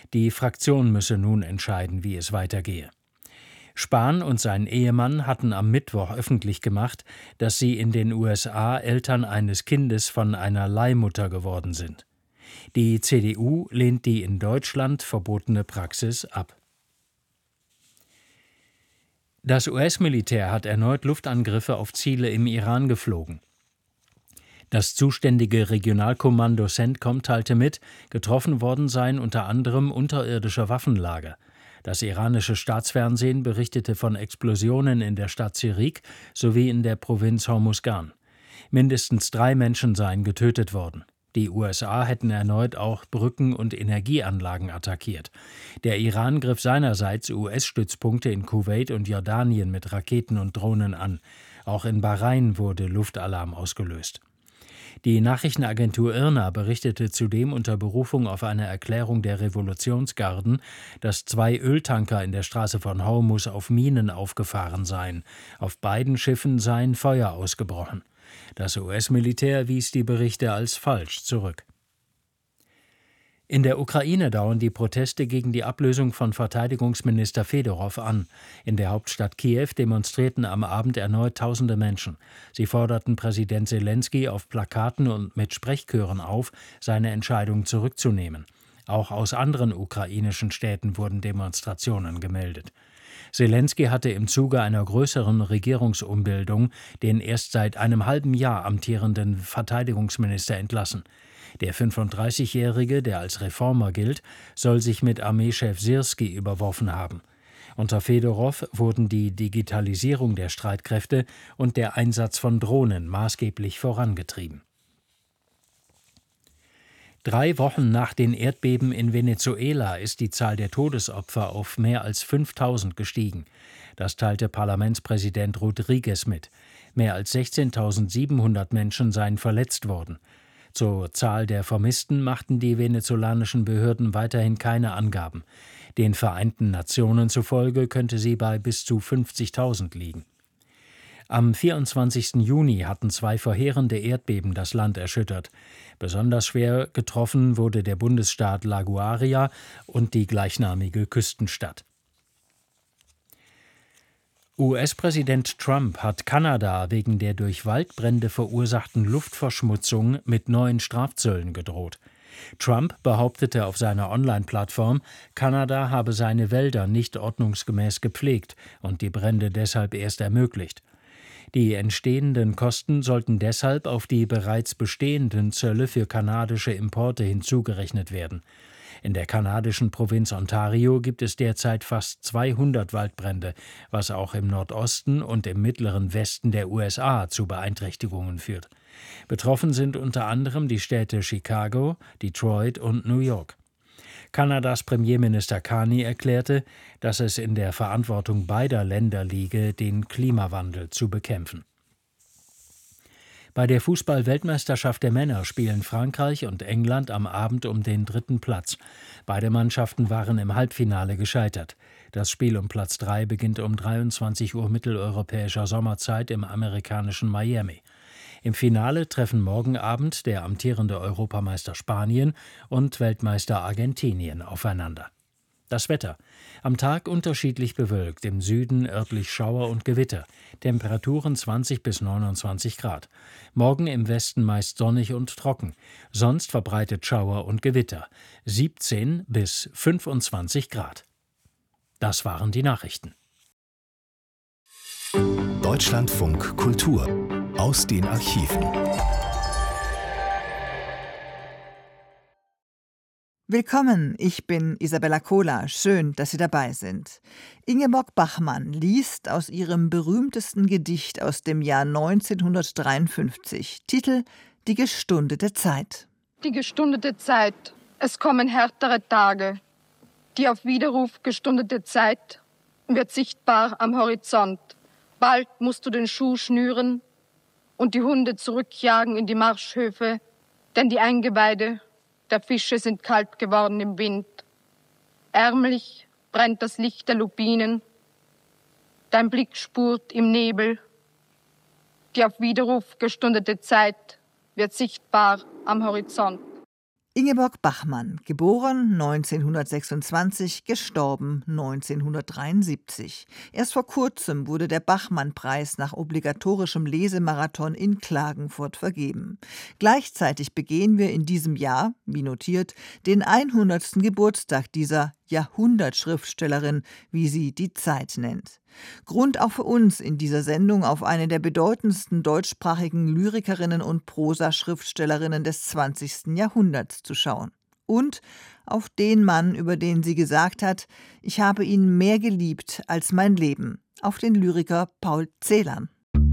Die Fraktion müsse nun entscheiden, wie es weitergehe. Spahn und sein Ehemann hatten am Mittwoch öffentlich gemacht, dass sie in den USA Eltern eines Kindes von einer Leihmutter geworden sind. Die CDU lehnt die in Deutschland verbotene Praxis ab. Das US-Militär hat erneut Luftangriffe auf Ziele im Iran geflogen. Das zuständige Regionalkommando CENTCOM teilte mit, getroffen worden seien unter anderem unterirdische Waffenlager. Das iranische Staatsfernsehen berichtete von Explosionen in der Stadt Sirik sowie in der Provinz Hormuzgan. Mindestens 3 Menschen seien getötet worden. Die USA hätten erneut auch Brücken und Energieanlagen attackiert. Der Iran griff seinerseits US-Stützpunkte in Kuwait und Jordanien mit Raketen und Drohnen an. Auch in Bahrain wurde Luftalarm ausgelöst. Die Nachrichtenagentur IRNA berichtete zudem unter Berufung auf eine Erklärung der Revolutionsgarden, dass 2 Öltanker in der Straße von Hormuz auf Minen aufgefahren seien. Auf beiden Schiffen seien Feuer ausgebrochen. Das US-Militär wies die Berichte als falsch zurück. In der Ukraine dauern die Proteste gegen die Ablösung von Verteidigungsminister Fedorow an. In der Hauptstadt Kiew demonstrierten am Abend erneut tausende Menschen. Sie forderten Präsident Selenskyj auf Plakaten und mit Sprechchören auf, seine Entscheidung zurückzunehmen. Auch aus anderen ukrainischen Städten wurden Demonstrationen gemeldet. Selenskyj hatte im Zuge einer größeren Regierungsumbildung den erst seit einem halben Jahr amtierenden Verteidigungsminister entlassen. Der 35-Jährige, der als Reformer gilt, soll sich mit Armeechef Syrskij überworfen haben. Unter Fedorow wurden die Digitalisierung der Streitkräfte und der Einsatz von Drohnen maßgeblich vorangetrieben. 3 Wochen nach den Erdbeben in Venezuela ist die Zahl der Todesopfer auf mehr als 5.000 gestiegen. Das teilte Parlamentspräsident Rodriguez mit. Mehr als 16.700 Menschen seien verletzt worden. Zur Zahl der Vermissten machten die venezolanischen Behörden weiterhin keine Angaben. Den Vereinten Nationen zufolge könnte sie bei bis zu 50.000 liegen. Am 24. Juni hatten 2 verheerende Erdbeben das Land erschüttert. Besonders schwer getroffen wurde der Bundesstaat La Guaira und die gleichnamige Küstenstadt. US-Präsident Trump hat Kanada wegen der durch Waldbrände verursachten Luftverschmutzung mit neuen Strafzöllen gedroht. Trump behauptete auf seiner Online-Plattform, Kanada habe seine Wälder nicht ordnungsgemäß gepflegt und die Brände deshalb erst ermöglicht. Die entstehenden Kosten sollten deshalb auf die bereits bestehenden Zölle für kanadische Importe hinzugerechnet werden. In der kanadischen Provinz Ontario gibt es derzeit fast 200 Waldbrände, was auch im Nordosten und im mittleren Westen der USA zu Beeinträchtigungen führt. Betroffen sind unter anderem die Städte Chicago, Detroit und New York. Kanadas Premierminister Carney erklärte, dass es in der Verantwortung beider Länder liege, den Klimawandel zu bekämpfen. Bei der Fußball-Weltmeisterschaft der Männer spielen Frankreich und England am Abend um den 3. Platz. Beide Mannschaften waren im Halbfinale gescheitert. Das Spiel um Platz 3 beginnt um 23 Uhr mitteleuropäischer Sommerzeit im amerikanischen Miami. Im Finale treffen morgen Abend der amtierende Europameister Spanien und Weltmeister Argentinien aufeinander. Das Wetter. Am Tag unterschiedlich bewölkt, im Süden örtlich Schauer und Gewitter. Temperaturen 20 bis 29 Grad. Morgen im Westen meist sonnig und trocken. Sonst verbreitet Schauer und Gewitter. 17 bis 25 Grad. Das waren die Nachrichten. Deutschlandfunk Kultur aus den Archiven. Willkommen, ich bin Isabella Kohler. Schön, dass Sie dabei sind. Ingeborg Bachmann liest aus ihrem berühmtesten Gedicht aus dem Jahr 1953. Titel »Die gestundete Zeit«. Die gestundete Zeit, es kommen härtere Tage. Die auf Widerruf gestundete Zeit wird sichtbar am Horizont. Bald musst du den Schuh schnüren und die Hunde zurückjagen in die Marschhöfe, denn die Eingeweide der Fische sind kalt geworden im Wind. Ärmlich brennt das Licht der Lupinen. Dein Blick spurt im Nebel. Die auf Widerruf gestundete Zeit wird sichtbar am Horizont. Ingeborg Bachmann, geboren 1926, gestorben 1973. Erst vor kurzem wurde der Bachmann-Preis nach obligatorischem Lesemarathon in Klagenfurt vergeben. Gleichzeitig begehen wir in diesem Jahr, wie notiert, den 100. Geburtstag dieser Jahrhundertschriftstellerin, wie sie die Zeit nennt. Grund auch für uns, in dieser Sendung auf eine der bedeutendsten deutschsprachigen Lyrikerinnen und Prosaschriftstellerinnen des 20. Jahrhunderts zu schauen. Und auf den Mann, über den sie gesagt hat, ich habe ihn mehr geliebt als mein Leben, auf den Lyriker Paul Celan.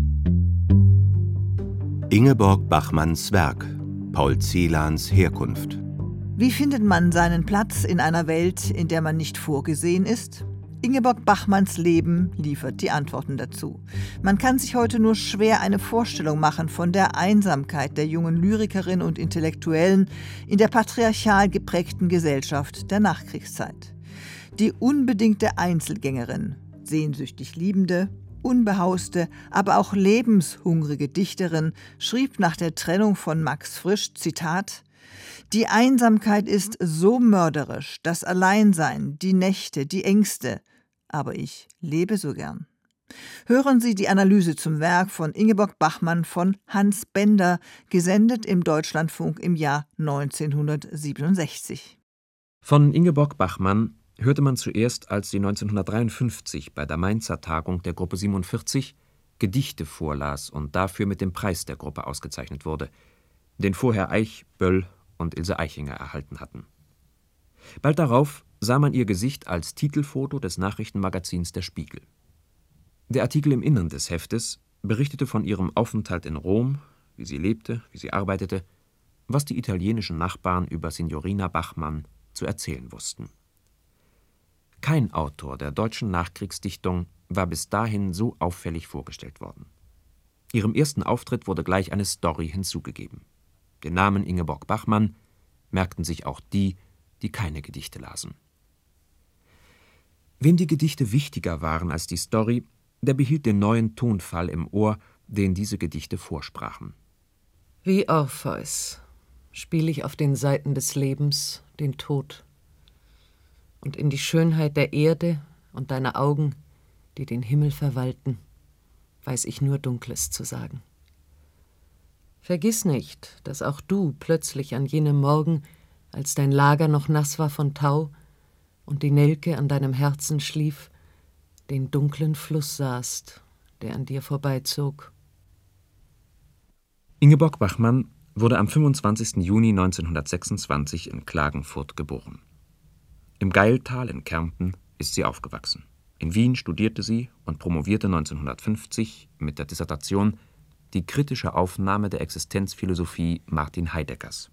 Ingeborg Bachmanns Werk, Paul Celans Herkunft. Wie findet man seinen Platz in einer Welt, in der man nicht vorgesehen ist? Ingeborg Bachmanns Leben liefert die Antworten dazu. Man kann sich heute nur schwer eine Vorstellung machen von der Einsamkeit der jungen Lyrikerin und Intellektuellen in der patriarchal geprägten Gesellschaft der Nachkriegszeit. Die unbedingte Einzelgängerin, sehnsüchtig liebende, unbehauste, aber auch lebenshungrige Dichterin schrieb nach der Trennung von Max Frisch, Zitat: Die Einsamkeit ist so mörderisch, das Alleinsein, die Nächte, die Ängste, aber ich lebe so gern. Hören Sie die Analyse zum Werk von Ingeborg Bachmann von Hans Bender, gesendet im Deutschlandfunk im Jahr 1967. Von Ingeborg Bachmann hörte man zuerst, als sie 1953 bei der Mainzer Tagung der Gruppe 47 Gedichte vorlas und dafür mit dem Preis der Gruppe ausgezeichnet wurde, den vorher Eich, Böll und Ilse Aichinger erhalten hatten. Bald darauf sah man ihr Gesicht als Titelfoto des Nachrichtenmagazins Der Spiegel. Der Artikel im Innern des Heftes berichtete von ihrem Aufenthalt in Rom, wie sie lebte, wie sie arbeitete, was die italienischen Nachbarn über Signorina Bachmann zu erzählen wussten. Kein Autor der deutschen Nachkriegsdichtung war bis dahin so auffällig vorgestellt worden. Ihrem ersten Auftritt wurde gleich eine Story hinzugegeben. Den Namen Ingeborg Bachmann merkten sich auch die, die keine Gedichte lasen. Wem die Gedichte wichtiger waren als die Story, der behielt den neuen Tonfall im Ohr, den diese Gedichte vorsprachen. Wie Orpheus spiele ich auf den Saiten des Lebens den Tod. Und in die Schönheit der Erde und deiner Augen, die den Himmel verwalten, weiß ich nur Dunkles zu sagen. Vergiss nicht, dass auch du plötzlich an jenem Morgen, als dein Lager noch nass war von Tau und die Nelke an deinem Herzen schlief, den dunklen Fluss sahst, der an dir vorbeizog. Ingeborg Bachmann wurde am 25. Juni 1926 in Klagenfurt geboren. Im Geiltal in Kärnten ist sie aufgewachsen. In Wien studierte sie und promovierte 1950 mit der Dissertation Die kritische Aufnahme der Existenzphilosophie Martin Heideggers.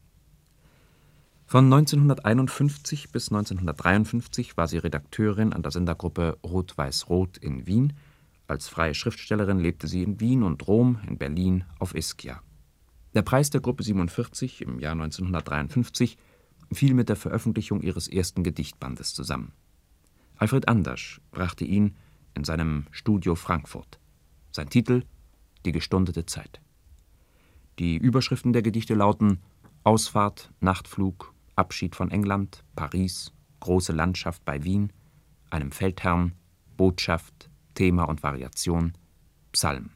Von 1951 bis 1953 war sie Redakteurin an der Sendergruppe Rot-Weiß-Rot in Wien. Als freie Schriftstellerin lebte sie in Wien und Rom, in Berlin, auf Ischia. Der Preis der Gruppe 47 im Jahr 1953 fiel mit der Veröffentlichung ihres ersten Gedichtbandes zusammen. Alfred Andersch brachte ihn in seinem Studio Frankfurt. Sein Titel: Die gestundete Zeit. Die Überschriften der Gedichte lauten: Ausfahrt, Nachtflug, Abschied von England, Paris, große Landschaft bei Wien, einem Feldherrn, Botschaft, Thema und Variation, Psalm.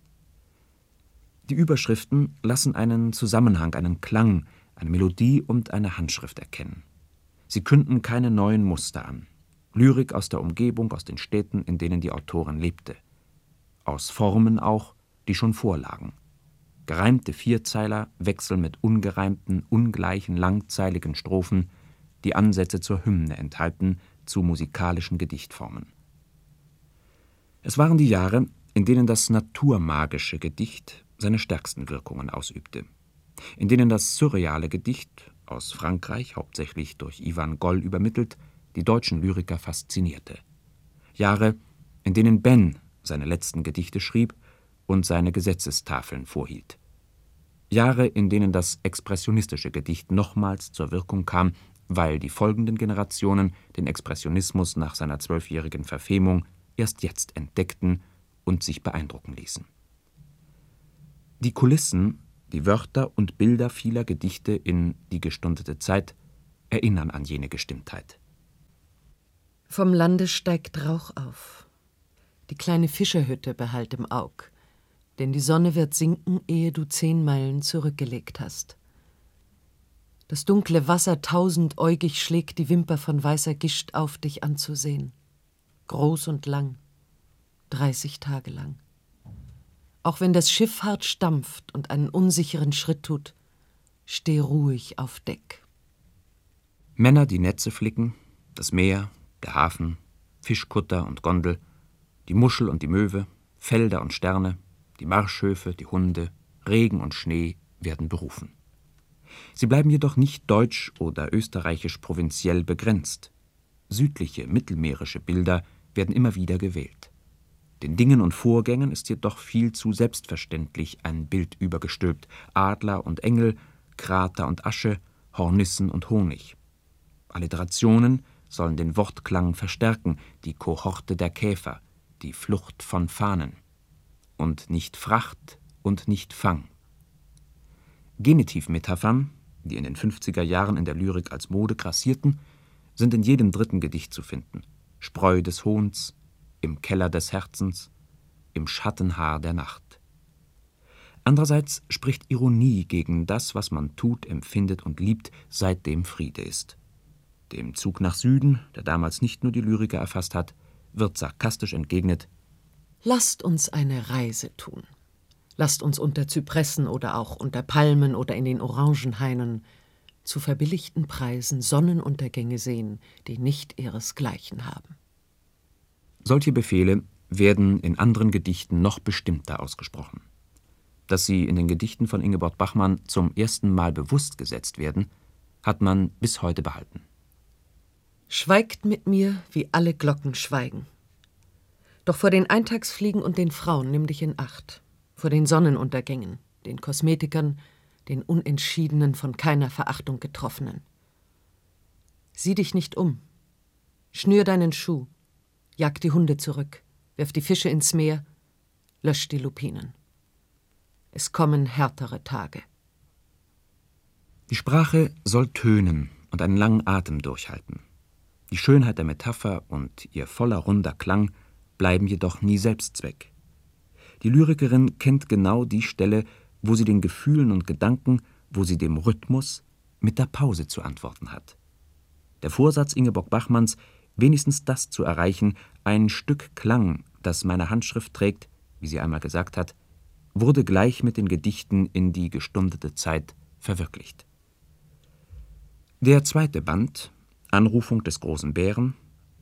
Die Überschriften lassen einen Zusammenhang, einen Klang, eine Melodie und eine Handschrift erkennen. Sie künden keine neuen Muster an. Lyrik aus der Umgebung, aus den Städten, in denen die Autorin lebte. Aus Formen auch, die schon vorlagen. Gereimte Vierzeiler wechseln mit ungereimten, ungleichen, langzeiligen Strophen, die Ansätze zur Hymne enthalten, zu musikalischen Gedichtformen. Es waren die Jahre, in denen das naturmagische Gedicht seine stärksten Wirkungen ausübte, in denen das surreale Gedicht, aus Frankreich hauptsächlich durch Ivan Goll übermittelt, die deutschen Lyriker faszinierte. Jahre, in denen Ben seine letzten Gedichte schrieb und seine Gesetzestafeln vorhielt. Jahre, in denen das expressionistische Gedicht nochmals zur Wirkung kam, weil die folgenden Generationen den Expressionismus nach seiner 12-jährigen Verfemung erst jetzt entdeckten und sich beeindrucken ließen. Die Kulissen Die Wörter und Bilder vieler Gedichte in Die gestundete Zeit erinnern an jene Gestimmtheit. Vom Lande steigt Rauch auf. Die kleine Fischerhütte behalt im Aug, denn die Sonne wird sinken, ehe du 10 Meilen zurückgelegt hast. Das dunkle Wasser tausendäugig schlägt die Wimper von weißer Gischt auf, dich anzusehen. Groß und lang, 30 Tage lang. Auch wenn das Schiff hart stampft und einen unsicheren Schritt tut, steh ruhig auf Deck. Männer, die Netze flicken, das Meer, der Hafen, Fischkutter und Gondel, die Muschel und die Möwe, Felder und Sterne, die Marschhöfe, die Hunde, Regen und Schnee werden berufen. Sie bleiben jedoch nicht deutsch- oder österreichisch-provinziell begrenzt. Südliche, mittelmeerische Bilder werden immer wieder gewählt. Den Dingen und Vorgängen ist jedoch viel zu selbstverständlich ein Bild übergestülpt: Adler und Engel, Krater und Asche, Hornissen und Honig. Alliterationen sollen den Wortklang verstärken, die Kohorte der Käfer, die Flucht von Fahnen. Und nicht Fracht und nicht Fang. Genitivmetaphern, die in den 50er Jahren in der Lyrik als Mode grassierten, sind in jedem 3. Gedicht zu finden: Spreu des Hohns, im Keller des Herzens, im Schattenhaar der Nacht. Andererseits spricht Ironie gegen das, was man tut, empfindet und liebt, seitdem Friede ist. Dem Zug nach Süden, der damals nicht nur die Lyriker erfasst hat, wird sarkastisch entgegnet: Lasst uns eine Reise tun. Lasst uns unter Zypressen oder auch unter Palmen oder in den Orangenhainen zu verbilligten Preisen Sonnenuntergänge sehen, die nicht ihresgleichen haben. Solche Befehle werden in anderen Gedichten noch bestimmter ausgesprochen. Dass sie in den Gedichten von Ingeborg Bachmann zum ersten Mal bewusst gesetzt werden, hat man bis heute behalten. Schweigt mit mir, wie alle Glocken schweigen. Doch vor den Eintagsfliegen und den Frauen nimm dich in Acht, vor den Sonnenuntergängen, den Kosmetikern, den Unentschiedenen, von keiner Verachtung Getroffenen. Sieh dich nicht um, schnür deinen Schuh, jag die Hunde zurück, wirf die Fische ins Meer, lösch die Lupinen. Es kommen härtere Tage. Die Sprache soll tönen und einen langen Atem durchhalten. Die Schönheit der Metapher und ihr voller runder Klang bleiben jedoch nie Selbstzweck. Die Lyrikerin kennt genau die Stelle, wo sie den Gefühlen und Gedanken, wo sie dem Rhythmus mit der Pause zu antworten hat. Der Vorsatz Ingeborg Bachmanns, wenigstens das zu erreichen, ein Stück Klang, das meine Handschrift trägt, wie sie einmal gesagt hat, wurde gleich mit den Gedichten in Die gestundete Zeit verwirklicht. Der 2. Band, Anrufung des großen Bären,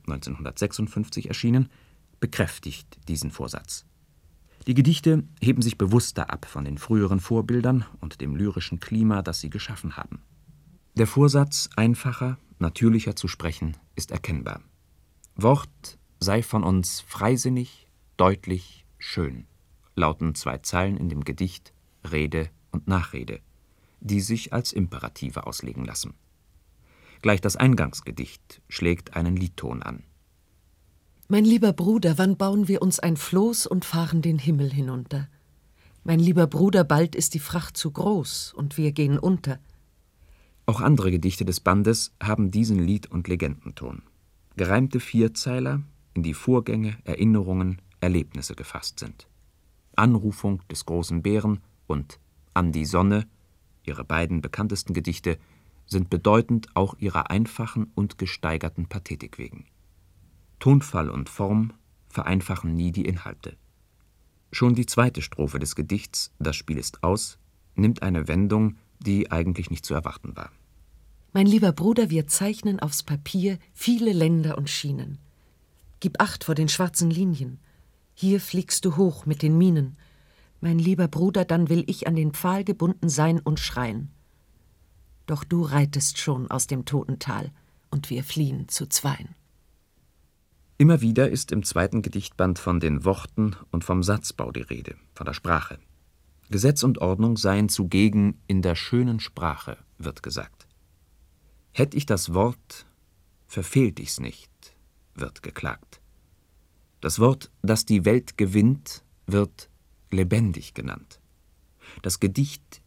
1956 erschienen, bekräftigt diesen Vorsatz. Die Gedichte heben sich bewusster ab von den früheren Vorbildern und dem lyrischen Klima, das sie geschaffen haben. Der Vorsatz, einfacher, natürlicher zu sprechen, ist erkennbar. Wort sei von uns freisinnig, deutlich, schön, lauten 2 Zeilen in dem Gedicht Rede und Nachrede, die sich als Imperative auslegen lassen. Gleich das Eingangsgedicht schlägt einen Liedton an. Mein lieber Bruder, wann bauen wir uns ein Floß und fahren den Himmel hinunter? Mein lieber Bruder, bald ist die Fracht zu groß und wir gehen unter. Auch andere Gedichte des Bandes haben diesen Lied- und Legendenton. Gereimte Vierzeiler, in die Vorgänge, Erinnerungen, Erlebnisse gefasst sind. Anrufung des großen Bären und An die Sonne, ihre beiden bekanntesten Gedichte, sind bedeutend auch ihrer einfachen und gesteigerten Pathetik wegen. Tonfall und Form vereinfachen nie die Inhalte. Schon die 2. Strophe des Gedichts Das Spiel ist aus nimmt eine Wendung, die eigentlich nicht zu erwarten war. Mein lieber Bruder, wir zeichnen aufs Papier viele Länder und Schienen. Gib Acht vor den schwarzen Linien. Hier fliegst du hoch mit den Minen. Mein lieber Bruder, dann will ich an den Pfahl gebunden sein und schreien. Doch du reitest schon aus dem Totental und wir fliehen zu zweien. Immer wieder ist im 2. Gedichtband von den Worten und vom Satzbau die Rede, von der Sprache. Gesetz und Ordnung seien zugegen in der schönen Sprache, wird gesagt. Hätt ich das Wort, verfehlt ich's nicht, wird geklagt. Das Wort, das die Welt gewinnt, wird lebendig genannt. Das Gedicht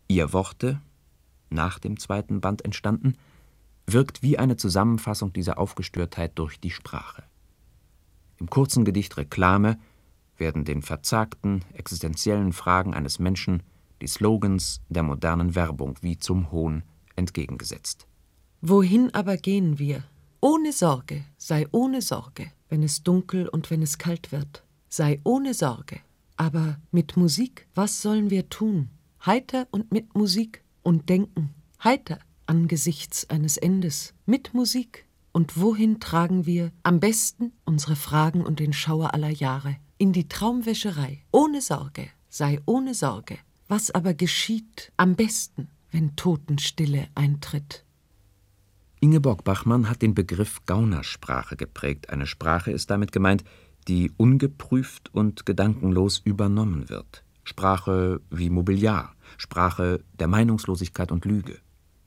Ihr Worte, nach dem zweiten Band entstanden, wirkt wie eine Zusammenfassung dieser Aufgestörtheit durch die Sprache. Im kurzen Gedicht Reklame werden den verzagten, existenziellen Fragen eines Menschen die Slogans der modernen Werbung wie zum Hohn entgegengesetzt. Wohin aber gehen wir? Ohne Sorge, sei ohne Sorge, wenn es dunkel und wenn es kalt wird. Sei ohne Sorge. Aber mit Musik, was sollen wir tun? Heiter und mit Musik und denken. Heiter angesichts eines Endes. Mit Musik. Und wohin tragen wir am besten unsere Fragen und den Schauer aller Jahre? In die Traumwäscherei. Ohne Sorge, sei ohne Sorge. Was aber geschieht am besten, wenn Totenstille eintritt? Ingeborg Bachmann hat den Begriff Gaunersprache geprägt. Eine Sprache ist damit gemeint, die ungeprüft und gedankenlos übernommen wird. Sprache wie Mobiliar, Sprache der Meinungslosigkeit und Lüge.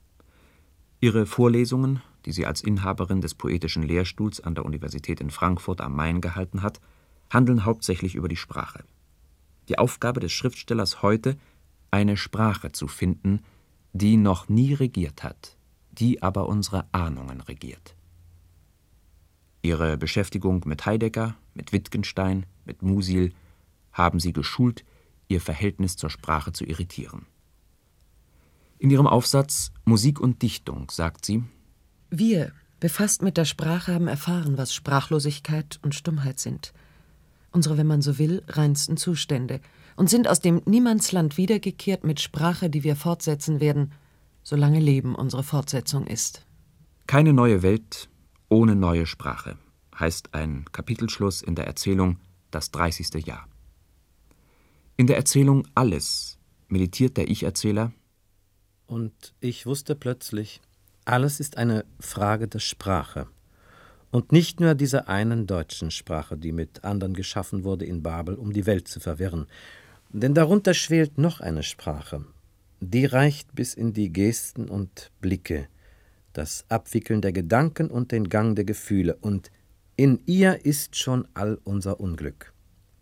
Ihre Vorlesungen, die sie als Inhaberin des poetischen Lehrstuhls an der Universität in Frankfurt am Main gehalten hat, handeln hauptsächlich über die Sprache. Die Aufgabe des Schriftstellers heute, eine Sprache zu finden, die noch nie regiert hat, die aber unsere Ahnungen regiert. Ihre Beschäftigung mit Heidegger, mit Wittgenstein, mit Musil haben sie geschult, ihr Verhältnis zur Sprache zu irritieren. In ihrem Aufsatz »Musik und Dichtung« sagt sie: Wir, befasst mit der Sprache, haben erfahren, was Sprachlosigkeit und Stummheit sind. Unsere, wenn man so will, reinsten Zustände, und sind aus dem Niemandsland wiedergekehrt mit Sprache, die wir fortsetzen werden, solange Leben unsere Fortsetzung ist. Keine neue Welt ohne neue Sprache, heißt ein Kapitelschluss in der Erzählung »Das 30. Jahr«. In der Erzählung »Alles« meditiert der Ich-Erzähler: Und ich wusste plötzlich, alles ist eine Frage der Sprache. Und nicht nur dieser einen deutschen Sprache, die mit anderen geschaffen wurde in Babel, um die Welt zu verwirren. Denn darunter schwelt noch eine Sprache. Die reicht bis in die Gesten und Blicke, das Abwickeln der Gedanken und den Gang der Gefühle. Und in ihr ist schon all unser Unglück.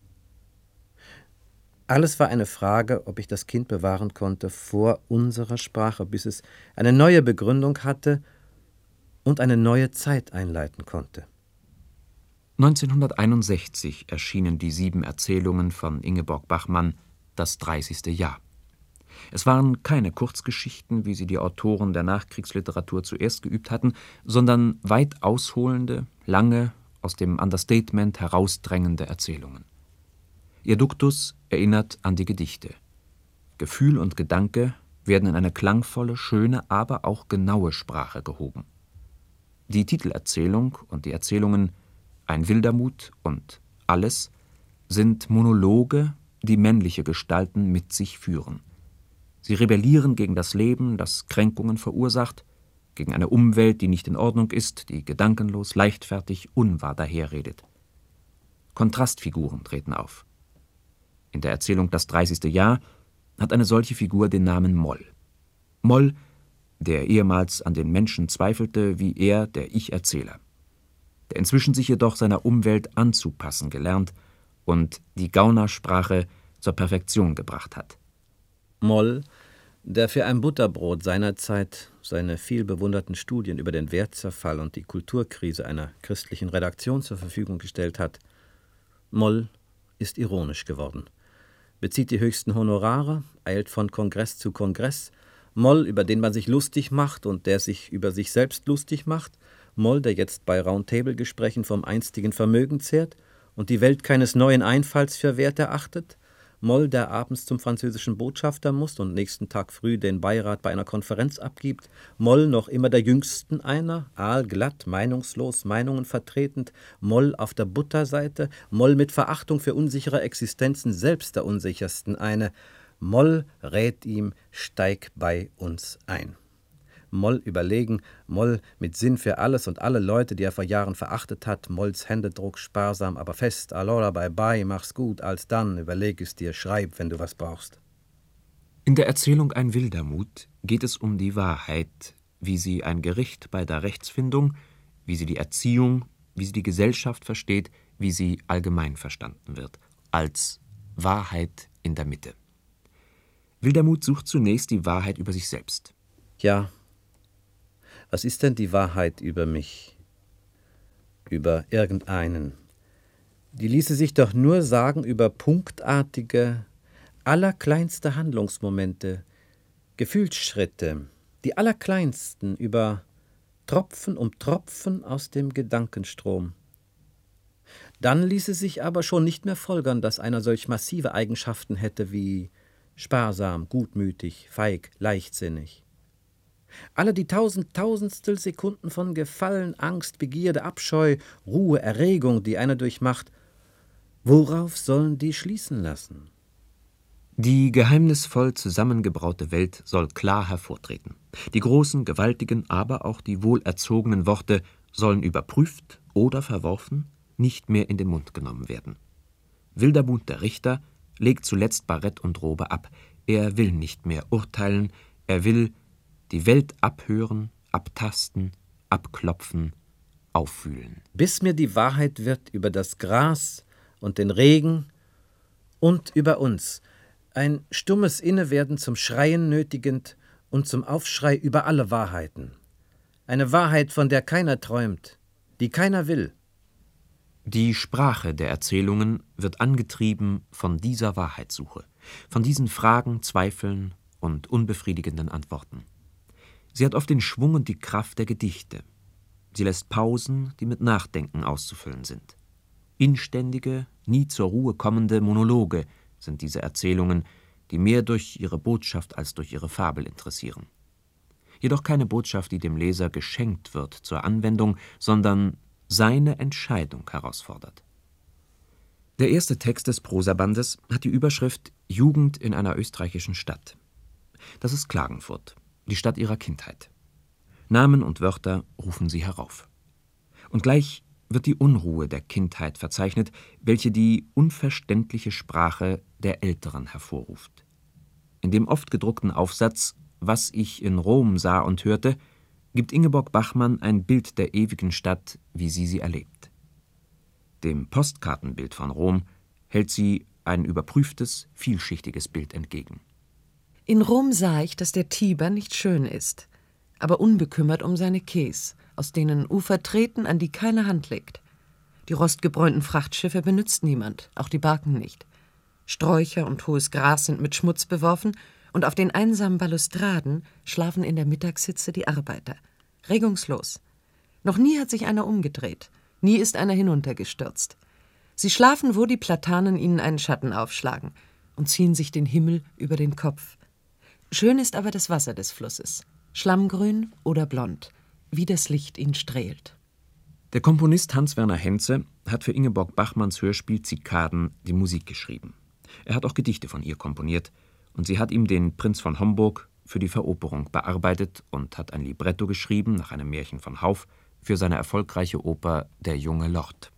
Alles war eine Frage, ob ich das Kind bewahren konnte vor unserer Sprache, bis es eine neue Begründung hatte und eine neue Zeit einleiten konnte. 1961 erschienen die 7 Erzählungen von Ingeborg Bachmann, das 30. Jahr. Es waren keine Kurzgeschichten, wie sie die Autoren der Nachkriegsliteratur zuerst geübt hatten, sondern weit ausholende, lange, aus dem Understatement herausdrängende Erzählungen. Ihr Duktus erinnert an die Gedichte. Gefühl und Gedanke werden in eine klangvolle, schöne, aber auch genaue Sprache gehoben. Die Titelerzählung und die Erzählungen »Ein wilder Mut« und »Alles« sind Monologe, die männliche Gestalten mit sich führen. Sie rebellieren gegen das Leben, das Kränkungen verursacht, gegen eine Umwelt, die nicht in Ordnung ist, die gedankenlos, leichtfertig, unwahr daherredet. Kontrastfiguren treten auf. In der Erzählung »Das 30. Jahr« hat eine solche Figur den Namen Moll. Moll, der ehemals an den Menschen zweifelte, wie er, der Ich-Erzähler. Der inzwischen sich jedoch seiner Umwelt anzupassen gelernt und die Gaunersprache zur Perfektion gebracht hat. Moll, der für ein Butterbrot seinerzeit seine vielbewunderten Studien über den Wertzerfall und die Kulturkrise einer christlichen Redaktion zur Verfügung gestellt hat. Moll ist ironisch geworden, bezieht die höchsten Honorare, eilt von Kongress zu Kongress. Moll, über den man sich lustig macht und der sich über sich selbst lustig macht. Moll, der jetzt bei Roundtable-Gesprächen vom einstigen Vermögen zehrt und die Welt keines neuen Einfalls für wert erachtet. Moll, der abends zum französischen Botschafter muss und nächsten Tag früh den Beirat bei einer Konferenz abgibt. Moll, noch immer der Jüngsten einer, aalglatt, meinungslos, Meinungen vertretend. Moll auf der Butterseite. Moll mit Verachtung für unsichere Existenzen, selbst der unsichersten eine. Moll rät ihm, steig bei uns ein. Moll überlegen, Moll mit Sinn für alles und alle Leute, die er vor Jahren verachtet hat, Molls Händedruck sparsam, aber fest, allora bye bye, mach's gut, alsdann, überleg es dir, schreib, wenn du was brauchst. In der Erzählung »Ein wilder Mut« geht es um die Wahrheit, wie sie ein Gericht bei der Rechtsfindung, wie sie die Erziehung, wie sie die Gesellschaft versteht, wie sie allgemein verstanden wird, als Wahrheit in der Mitte. Wildermuth sucht zunächst die Wahrheit über sich selbst. Ja, was ist denn die Wahrheit über mich? Über irgendeinen? Die ließe sich doch nur sagen über punktartige, allerkleinste Handlungsmomente, Gefühlsschritte, die allerkleinsten, über Tropfen um Tropfen aus dem Gedankenstrom. Dann ließe sich aber schon nicht mehr folgern, dass einer solch massive Eigenschaften hätte wie sparsam, gutmütig, feig, leichtsinnig. Alle die Tausendstel Sekunden von Gefallen, Angst, Begierde, Abscheu, Ruhe, Erregung, die einer durchmacht, worauf sollen die schließen lassen? Die geheimnisvoll zusammengebraute Welt soll klar hervortreten. Die großen, gewaltigen, aber auch die wohlerzogenen Worte sollen überprüft oder verworfen, nicht mehr in den Mund genommen werden. Wildermuth, der Richter, legt zuletzt Barett und Robe ab. Er will nicht mehr urteilen, er will die Welt abhören, abtasten, abklopfen, auffühlen. Bis mir die Wahrheit wird über das Gras und den Regen und über uns, ein stummes Innewerden zum Schreien nötigend und zum Aufschrei über alle Wahrheiten. Eine Wahrheit, von der keiner träumt, die keiner will. Die Sprache der Erzählungen wird angetrieben von dieser Wahrheitssuche, von diesen Fragen, Zweifeln und unbefriedigenden Antworten. Sie hat oft den Schwung und die Kraft der Gedichte. Sie lässt Pausen, die mit Nachdenken auszufüllen sind. Inständige, nie zur Ruhe kommende Monologe sind diese Erzählungen, die mehr durch ihre Botschaft als durch ihre Fabel interessieren. Jedoch keine Botschaft, die dem Leser geschenkt wird zur Anwendung, sondern seine Entscheidung herausfordert. Der erste Text des Prosabandes hat die Überschrift »Jugend in einer österreichischen Stadt«. Das ist Klagenfurt, die Stadt ihrer Kindheit. Namen und Wörter rufen sie herauf. Und gleich wird die Unruhe der Kindheit verzeichnet, welche die unverständliche Sprache der Älteren hervorruft. In dem oft gedruckten Aufsatz »Was ich in Rom sah und hörte« gibt Ingeborg Bachmann ein Bild der ewigen Stadt, wie sie erlebt. Dem Postkartenbild von Rom hält sie ein überprüftes, vielschichtiges Bild entgegen. In Rom sah ich, dass der Tiber nicht schön ist, aber unbekümmert um seine Quais, aus denen Ufer treten, an die keine Hand legt. Die rostgebräunten Frachtschiffe benützt niemand, auch die Barken nicht. Sträucher und hohes Gras sind mit Schmutz beworfen, und auf den einsamen Balustraden schlafen in der Mittagshitze die Arbeiter. Regungslos. Noch nie hat sich einer umgedreht, nie ist einer hinuntergestürzt. Sie schlafen, wo die Platanen ihnen einen Schatten aufschlagen und ziehen sich den Himmel über den Kopf. Schön ist aber das Wasser des Flusses, schlammgrün oder blond, wie das Licht ihn strählt. Der Komponist Hans-Werner Henze hat für Ingeborg Bachmanns Hörspiel Zikaden die Musik geschrieben. Er hat auch Gedichte von ihr komponiert, und sie hat ihm den Prinz von Homburg für die Veroperung bearbeitet und hat ein Libretto geschrieben, nach einem Märchen von Hauff, für seine erfolgreiche Oper Der junge Lord.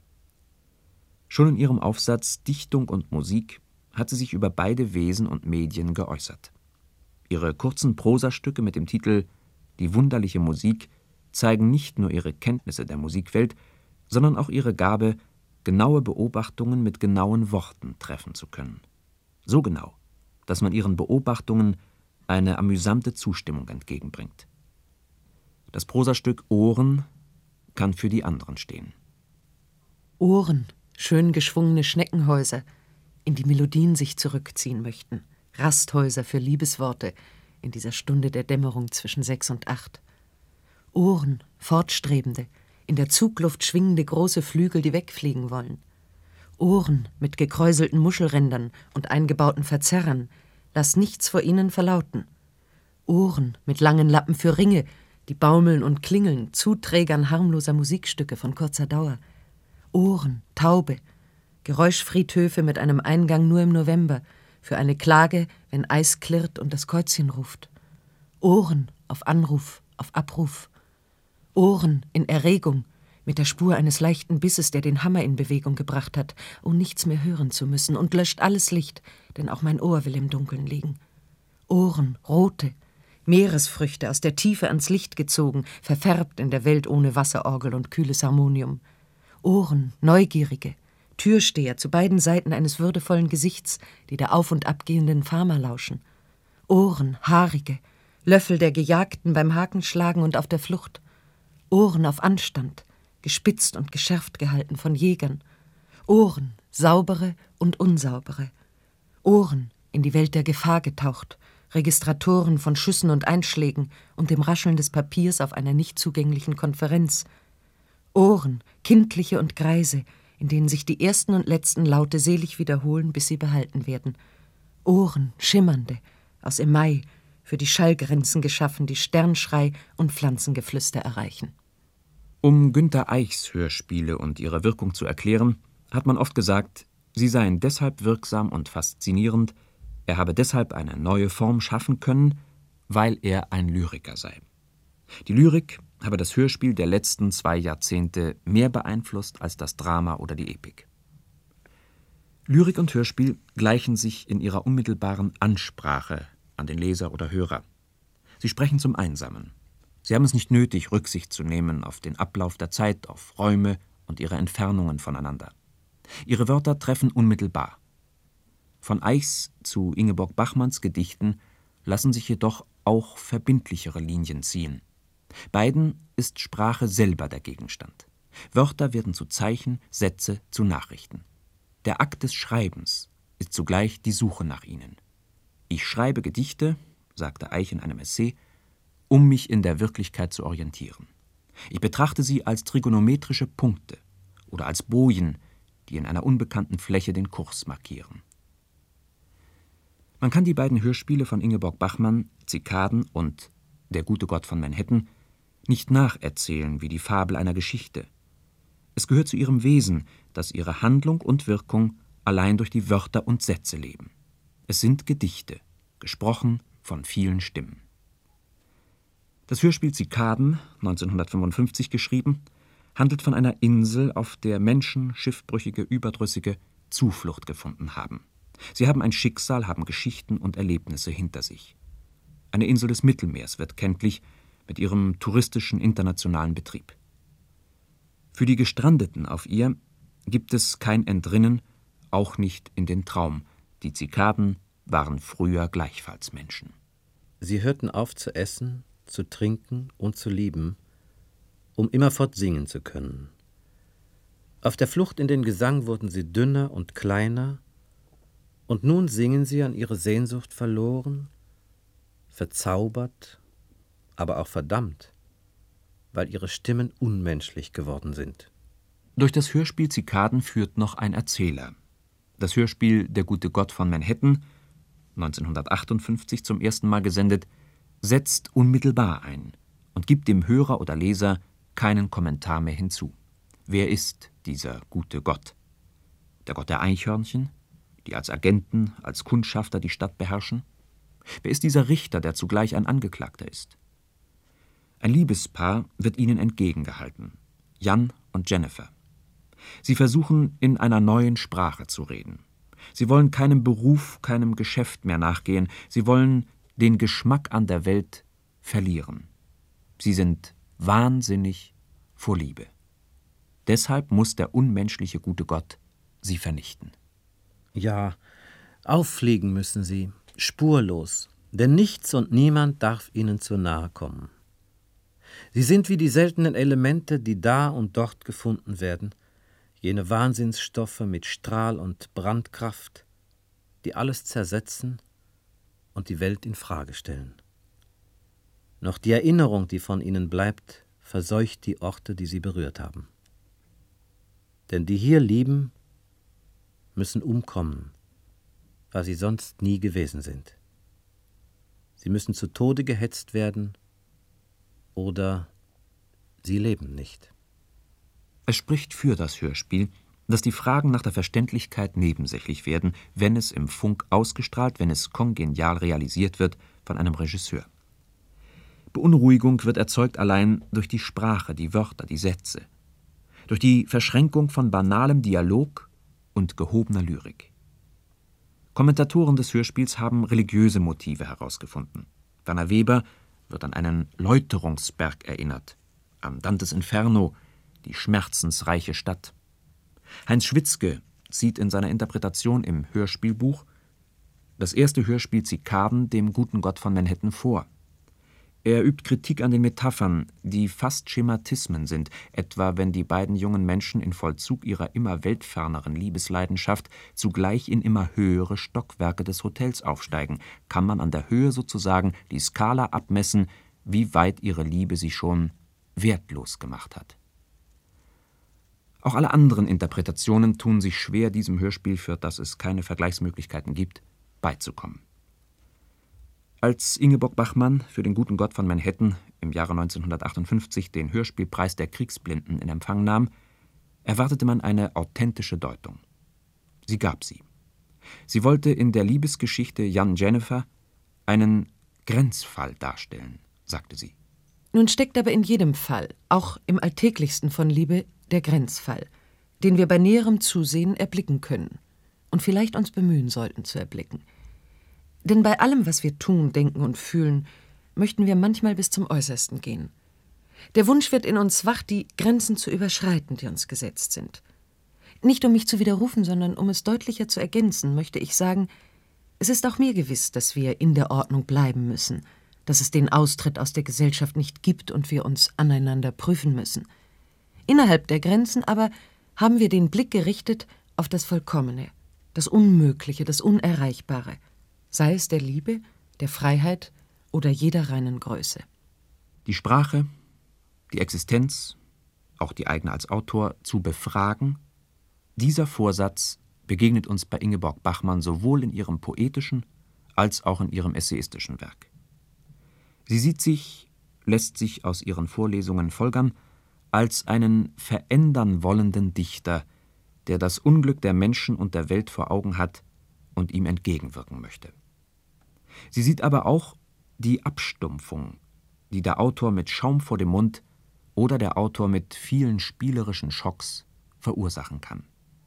Schon in ihrem Aufsatz Dichtung und Musik hat sie sich über beide Wesen und Medien geäußert. Ihre kurzen Prosastücke mit dem Titel »Die wunderliche Musik« zeigen nicht nur ihre Kenntnisse der Musikwelt, sondern auch ihre Gabe, genaue Beobachtungen mit genauen Worten treffen zu können. So genau, dass man ihren Beobachtungen eine amüsante Zustimmung entgegenbringt. Das Prosastück Ohren kann für die anderen stehen. Ohren, schön geschwungene Schneckenhäuser, in die Melodien sich zurückziehen möchten. Rasthäuser für Liebesworte in dieser Stunde der Dämmerung zwischen 6 und 8. Ohren, fortstrebende, in der Zugluft schwingende große Flügel, die wegfliegen wollen. Ohren mit gekräuselten Muschelrändern und eingebauten Verzerrern, lass nichts vor ihnen verlauten. Ohren mit langen Lappen für Ringe, die baumeln und klingeln, Zuträgern harmloser Musikstücke von kurzer Dauer. Ohren, taube, Geräuschfriedhöfe mit einem Eingang nur im November, für eine Klage, wenn Eis klirrt und das Käuzchen ruft. Ohren auf Anruf, auf Abruf. Ohren in Erregung, mit der Spur eines leichten Bisses, der den Hammer in Bewegung gebracht hat, um nichts mehr hören zu müssen, und löscht alles Licht, denn auch mein Ohr will im Dunkeln liegen. Ohren, rote, Meeresfrüchte aus der Tiefe ans Licht gezogen, verfärbt in der Welt ohne Wasserorgel und kühles Harmonium. Ohren, neugierige, Türsteher zu beiden Seiten eines würdevollen Gesichts, die der auf- und abgehenden Fama lauschen. Ohren, haarige, Löffel der Gejagten beim Hakenschlagen und auf der Flucht. Ohren auf Anstand, gespitzt und geschärft gehalten von Jägern. Ohren, saubere und unsaubere. Ohren, in die Welt der Gefahr getaucht, Registratoren von Schüssen und Einschlägen und dem Rascheln des Papiers auf einer nicht zugänglichen Konferenz. Ohren, kindliche und greise, in denen sich die ersten und letzten Laute selig wiederholen, bis sie behalten werden. Ohren, schimmernde, aus im Mai, für die Schallgrenzen geschaffen, die Sternschrei und Pflanzengeflüster erreichen. Um Günter Eichs Hörspiele und ihre Wirkung zu erklären, hat man oft gesagt, sie seien deshalb wirksam und faszinierend, er habe deshalb eine neue Form schaffen können, weil er ein Lyriker sei. Die Lyrik habe das Hörspiel der letzten 2 Jahrzehnte mehr beeinflusst als das Drama oder die Epik. Lyrik und Hörspiel gleichen sich in ihrer unmittelbaren Ansprache an den Leser oder Hörer. Sie sprechen zum Einsamen. Sie haben es nicht nötig, Rücksicht zu nehmen auf den Ablauf der Zeit, auf Räume und ihre Entfernungen voneinander. Ihre Wörter treffen unmittelbar. Von Eichs zu Ingeborg Bachmanns Gedichten lassen sich jedoch auch verbindlichere Linien ziehen. Beiden ist Sprache selber der Gegenstand. Wörter werden zu Zeichen, Sätze zu Nachrichten. Der Akt des Schreibens ist zugleich die Suche nach ihnen. Ich schreibe Gedichte, sagte Eich in einem Essay, um mich in der Wirklichkeit zu orientieren. Ich betrachte sie als trigonometrische Punkte oder als Bojen, die in einer unbekannten Fläche den Kurs markieren. Man kann die beiden Hörspiele von Ingeborg Bachmann, Zikaden und Der gute Gott von Manhattan, nicht nacherzählen wie die Fabel einer Geschichte. Es gehört zu ihrem Wesen, dass ihre Handlung und Wirkung allein durch die Wörter und Sätze leben. Es sind Gedichte, gesprochen von vielen Stimmen. Das Hörspiel Zikaden, 1955 geschrieben, handelt von einer Insel, auf der Menschen, Schiffbrüchige, Überdrüssige, Zuflucht gefunden haben. Sie haben ein Schicksal, haben Geschichten und Erlebnisse hinter sich. Eine Insel des Mittelmeers wird kenntlich mit ihrem touristischen internationalen Betrieb. Für die Gestrandeten auf ihr gibt es kein Entrinnen, auch nicht in den Traum. Die Zikaden waren früher gleichfalls Menschen. Sie hörten auf zu essen, zu trinken und zu lieben, um immerfort singen zu können. Auf der Flucht in den Gesang wurden sie dünner und kleiner, und nun singen sie an ihre Sehnsucht verloren, verzaubert, aber auch verdammt, weil ihre Stimmen unmenschlich geworden sind. Durch das Hörspiel Zikaden führt noch ein Erzähler. Das Hörspiel Der gute Gott von Manhattan, 1958 zum ersten Mal gesendet, setzt unmittelbar ein und gibt dem Hörer oder Leser keinen Kommentar mehr hinzu. Wer ist dieser gute Gott? Der Gott der Eichhörnchen, die als Agenten, als Kundschafter die Stadt beherrschen? Wer ist dieser Richter, der zugleich ein Angeklagter ist? Ein Liebespaar wird ihnen entgegengehalten, Jan und Jennifer. Sie versuchen, in einer neuen Sprache zu reden. Sie wollen keinem Beruf, keinem Geschäft mehr nachgehen. Sie wollen den Geschmack an der Welt verlieren. Sie sind wahnsinnig vor Liebe. Deshalb muss der unmenschliche gute Gott sie vernichten. Ja, auffliegen müssen sie, spurlos, denn nichts und niemand darf ihnen zu nahe kommen. Sie sind wie die seltenen Elemente, die da und dort gefunden werden, jene Wahnsinnsstoffe mit Strahl- und Brandkraft, die alles zersetzen und die Welt in Frage stellen. Noch die Erinnerung, die von ihnen bleibt, verseucht die Orte, die sie berührt haben. Denn die hier lieben, müssen umkommen, weil sie sonst nie gewesen sind. Sie müssen zu Tode gehetzt werden oder sie leben nicht. Es spricht für das Hörspiel, dass die Fragen nach der Verständlichkeit nebensächlich werden, wenn es im Funk ausgestrahlt, wenn es kongenial realisiert wird von einem Regisseur. Beunruhigung wird erzeugt allein durch die Sprache, die Wörter, die Sätze, durch die Verschränkung von banalem Dialog und gehobener Lyrik. Kommentatoren des Hörspiels haben religiöse Motive herausgefunden. Werner Weber wird an einen Läuterungsberg erinnert, an Dantes Inferno, die schmerzensreiche Stadt. Heinz Schwitzke sieht in seiner Interpretation im Hörspielbuch das erste Hörspiel Zikaden dem guten Gott von Manhattan vor. Er übt Kritik an den Metaphern, die fast Schematismen sind, etwa wenn die beiden jungen Menschen in Vollzug ihrer immer weltferneren Liebesleidenschaft zugleich in immer höhere Stockwerke des Hotels aufsteigen, kann man an der Höhe sozusagen die Skala abmessen, wie weit ihre Liebe sie schon wertlos gemacht hat. Auch alle anderen Interpretationen tun sich schwer, diesem Hörspiel, für das es keine Vergleichsmöglichkeiten gibt, beizukommen. Als Ingeborg Bachmann für den guten Gott von Manhattan im Jahre 1958 den Hörspielpreis der Kriegsblinden in Empfang nahm, erwartete man eine authentische Deutung. Sie gab sie. Sie wollte in der Liebesgeschichte Jan Jennifer einen Grenzfall darstellen, sagte sie. Nun steckt aber in jedem Fall, auch im alltäglichsten von Liebe, der Grenzfall, den wir bei näherem Zusehen erblicken können und vielleicht uns bemühen sollten zu erblicken. Denn bei allem, was wir tun, denken und fühlen, möchten wir manchmal bis zum Äußersten gehen. Der Wunsch wird in uns wach, die Grenzen zu überschreiten, die uns gesetzt sind. Nicht um mich zu widerrufen, sondern um es deutlicher zu ergänzen, möchte ich sagen, es ist auch mir gewiss, dass wir in der Ordnung bleiben müssen, dass es den Austritt aus der Gesellschaft nicht gibt und wir uns aneinander prüfen müssen. Innerhalb der Grenzen aber haben wir den Blick gerichtet auf das Vollkommene, das Unmögliche, das Unerreichbare, sei es der Liebe, der Freiheit oder jeder reinen Größe. Die Sprache, die Existenz, auch die eigene als Autor, zu befragen, dieser Vorsatz begegnet uns bei Ingeborg Bachmann sowohl in ihrem poetischen als auch in ihrem essayistischen Werk. Sie sieht sich, lässt sich aus ihren Vorlesungen folgern, als einen verändern wollenden Dichter, der das Unglück der Menschen und der Welt vor Augen hat und ihm entgegenwirken möchte. Sie sieht aber auch die Abstumpfung, die der Autor mit Schaum vor dem Mund oder der Autor mit vielen spielerischen Schocks verursachen kann.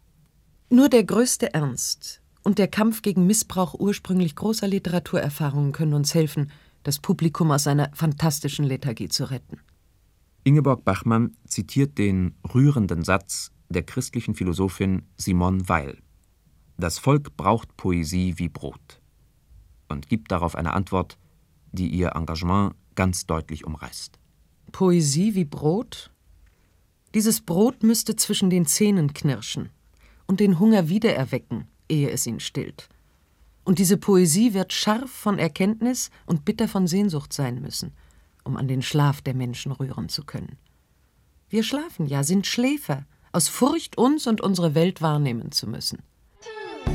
Nur der größte Ernst und der Kampf gegen Missbrauch ursprünglich großer Literaturerfahrungen können uns helfen, das Publikum aus seiner fantastischen Lethargie zu retten. Ingeborg Bachmann zitiert den rührenden Satz der christlichen Philosophin Simone Weil: Das Volk braucht Poesie wie Brot, und gibt darauf eine Antwort, die ihr Engagement ganz deutlich umreißt. Poesie wie Brot? Dieses Brot müsste zwischen den Zähnen knirschen und den Hunger wiedererwecken, ehe es ihn stillt. Und diese Poesie wird scharf von Erkenntnis und bitter von Sehnsucht sein müssen, um an den Schlaf der Menschen rühren zu können. Wir schlafen ja, sind Schläfer, aus Furcht, uns und unsere Welt wahrnehmen zu müssen.